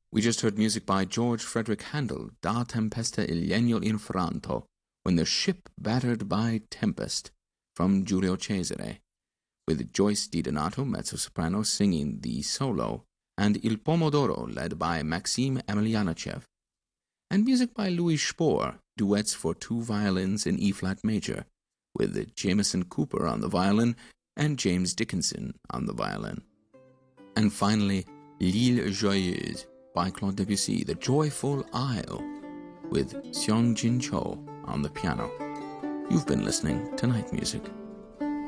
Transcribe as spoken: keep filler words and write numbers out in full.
We just heard music by George Frederick Handel, Da tempesta il legno infranto, When the Ship Battered by Tempest, from Giulio Cesare, with Joyce DiDonato, mezzo-soprano, singing the solo, and Il Pomodoro, led by Maxim Emelianachev, and music by Louis Spohr, duets for two violins in E-flat major, with Jameson Cooper on the violin and James Dickinson on the violin. And finally, L'Île Joyeuse by Claude Debussy, The Joyful Isle, with Seong Jin Cho on the piano. You've been listening to Night Music.